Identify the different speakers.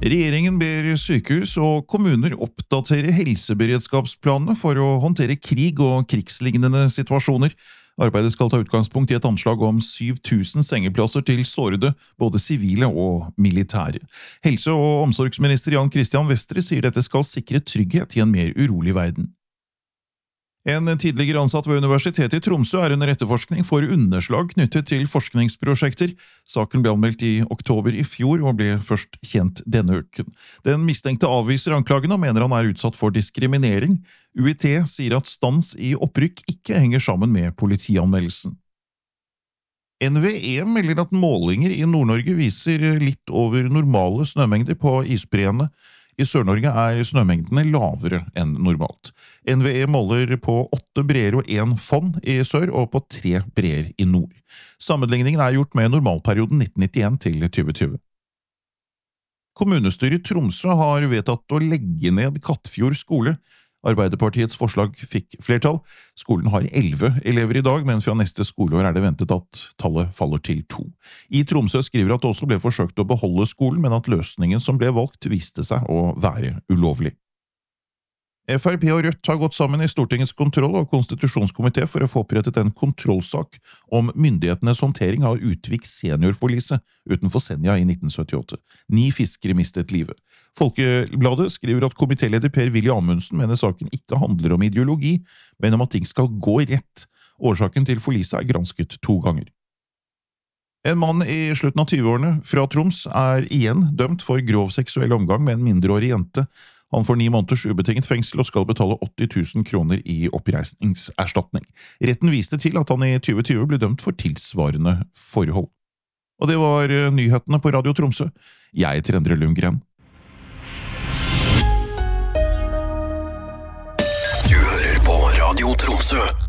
Speaker 1: Regjeringen ber sykehus og kommuner oppdatere helseberedskapsplanene for å håndtere krig og krigslignende situasjoner. Arbeidet skal ta utgangspunkt i et anslag om 7000 sengeplasser til sårede, både sivile og militære. Helse- og omsorgsminister Jan Christian Vestre sier dette skal sikre trygghet i en mer urolig verden. En tidligere ansatt ved Universitetet i Tromsø er under etterforskning for underslag knyttet til forskningsprosjekter. Saken ble anmeldt i oktober i fjor og ble først kjent denne uken. Den mistenkte avviser anklagene og mener han er utsatt for diskriminering. UiT sier at stans i opprykk ikke henger sammen med politianmeldelsen. NVE melder at målinger i Nord-Norge viser litt over normale snømengder på isbreene. I Sør-Norge er snømengdene lavere enn normalt. NVE måler på 8 breer og 1 fonn i sør og på 3 breer i nord. Sammenligningen er gjort med normalperioden 1991 til 2020. Kommunestyret i Tromsø har vedtatt å legge ned Kattfjord skole. Arbeiderpartiets forslag fikk flertall. Skolen har 11 elever i dag, men fra neste skoleår er det ventet at tallet faller til 2. I Tromsø skriver at det også ble forsøkt å beholde skolen, men at løsningen som ble valgt viste seg å være ulovlig. FrP og Rødt har gått sammen i Stortingets kontroll- og konstitusjonskomité for å få opprettet en kontrollsak om myndighetenes håndtering av Utvik seniorforlise utenfor Senja i 1978. 9 fiskere mistet livet. Folkebladet skriver at komitéleder Per-Willy Amundsen mener saken ikke handler om ideologi, men om at ting skal gå rett. Årsaken til forliset er gransket 2 ganger. En mann i slutten av 20-årene fra Troms er igjen dømt for grov seksuell omgang med en mindreårig jente. Han får 9 måneders ubetinget fengsel og skal betale 80 000 kroner i oppreisningserstatning. Retten viste til at han i 2020 ble dømt for tilsvarende forhold. Og det var nyhetene på Radio Tromsø. Jeg heter Endre Lundgren.
Speaker 2: Du hører på Radio Tromsø.